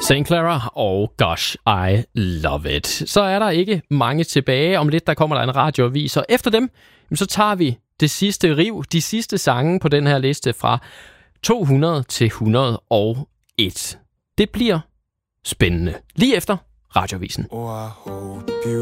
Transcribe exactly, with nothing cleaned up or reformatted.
Saint Clara og Gosh, I Love It. Så er der ikke mange tilbage. Om lidt, der kommer der en radioavis, og efter dem, så tager vi det sidste riv, de sidste sange på den her liste fra to hundrede til et hundrede og en. Det bliver spændende. Lige efter radioavisen. Oh, I hope you